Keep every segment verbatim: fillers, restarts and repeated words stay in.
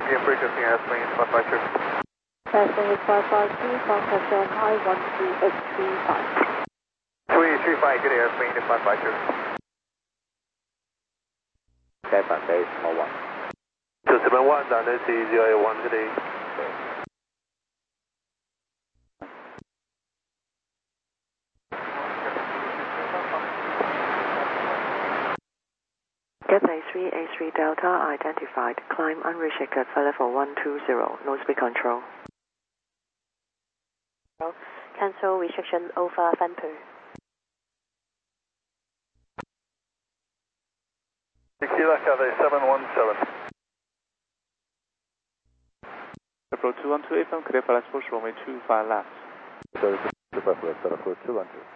India frequency airsplane five five two. Airsplane is five five two, contact Shanghai one two eight three five. two eight three five, good airsplane five five two. seven base small one. two seven one, down to zero eight one, good day. Cathay three A three Delta identified. Climb unrestricted for level one two zero. No speed control. Cancel restriction over Vanpu. Tequila Cathay seven one seven. Approach two one two A M, clear for export runway two five left. Super for approach two one two.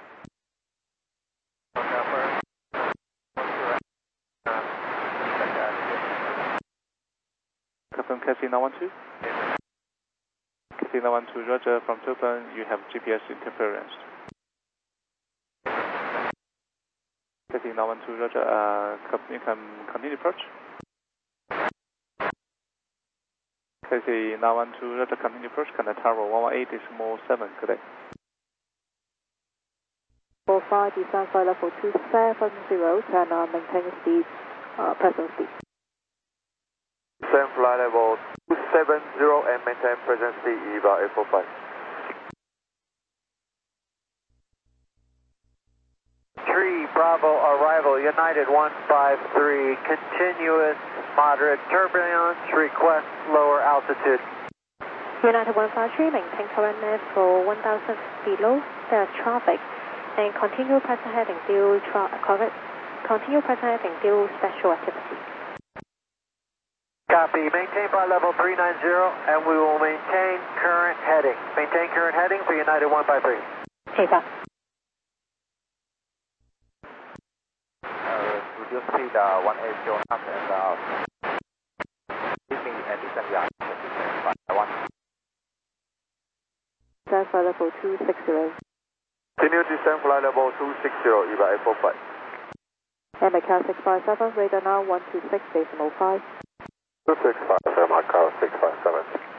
Confirm Cathay nine one two. Cathay nine one two, Roger. From Topan, you have G P S interference. Cathay nine one two, Roger. Uh, you can continue approach. Cathay nine one two, Roger. Continue approach. Canada Tower one one eight decimal seven. Good day. four five, descend flight level two seven zero, turn on, maintain speed, uh, present speed. Descend flight level two seven zero and maintain present speed, E V A eight four five. three Bravo arrival, United one five three, continuous moderate turbulence, request lower altitude. United one five three, maintain current level one thousand below, there's traffic. And continue present heading due tra correct. Continue present heading due special activity. Copy. Maintain flight level three nine zero, and we will maintain current heading. Maintain current heading for United one five three. Take off. Uh, reduce speed uh, one eight zero knots and uh, leaving and descend yard. one. Descend flight level two six zero. Continue descend flight level two six zero, E V A eight four five. M K six five seven, radar now one two six decimal five. two six five seven, Macau six five seven.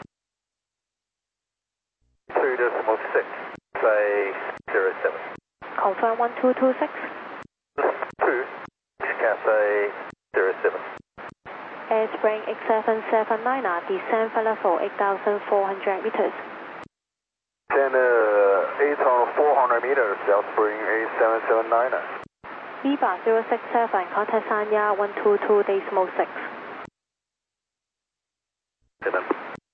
three decimal six, say zero seven. Confirm one two two six. two, Cathay zero seven. Airspring eight seven seven nine, descend flight level eight thousand four hundred meters. Then uh, eight thousand four hundred meters, Southspring eight seven seven nine. E V A zero six seven, contact Sanya one two two decimal six. Seven.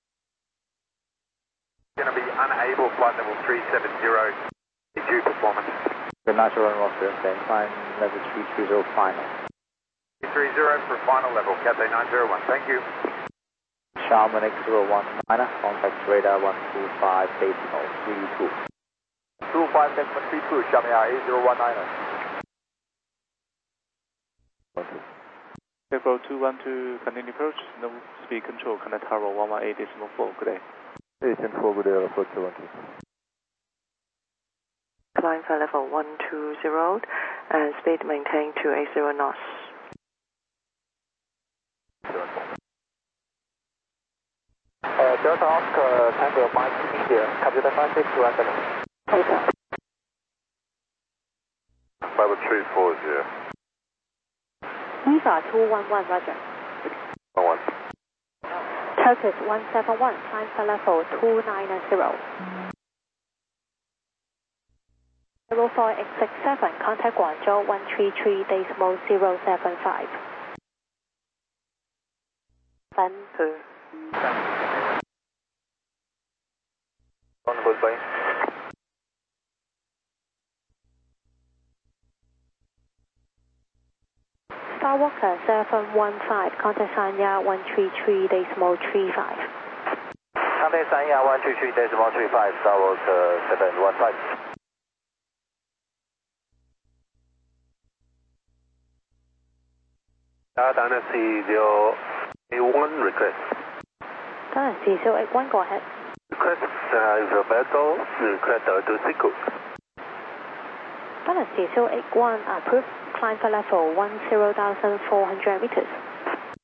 Going to be unable flight level three seven zero, due performance. The natural run off there, then climb level three three zero final. three zero for final level, Cathay nine zero one, thank you. Sharman X zero one nine, contact radar one two five decimal three two. two five decimal three two, Sharman eight zero one nine. April two one two, continue approach. No speed control, Canada Tower one one eight decimal four. Good day. eight ten four, good day, approach two one two. Climb for level one two zero and speed maintain two eight zero knots. Uh, Delta Oscar Tango Mike India, computer five six two one seven. Take off. Level three four zero. E V A two one one, Roger. one. Turkish one seven one, climb flight level two nine zero. zero four eight six seven, contact Guangzhou one three three decimal zero seven five. Vanpu. On goodbye. Skywalker seven one five, contact Sanya one three three decimal three five. Contact Sanya one three three decimal three five, Skywalker seven one five. Uh, Dynasty zero eight one request. Dynasty zero eight one, go ahead. Request uh, Roberto, request uh, to Siku. Dynasty zero eight one, approved. Climb for level one zero thousand four hundred meters.